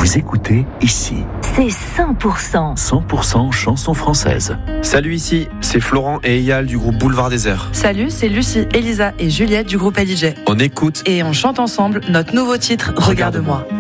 Vous écoutez ici. C'est 100%. 100% chansons françaises. Salut, ici, c'est Florent et Eyal du groupe Boulevard Désert. Salut, c'est Lucie, Elisa et Juliette du groupe LJ. On écoute Et on chante ensemble notre nouveau titre, Regarde-moi.